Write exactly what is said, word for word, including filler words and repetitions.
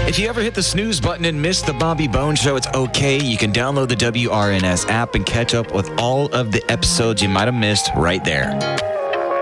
If you ever hit the snooze button and missed the Bobby Bones Show, it's okay. You can download the W R N S app and catch up with all of the episodes you might have missed right there.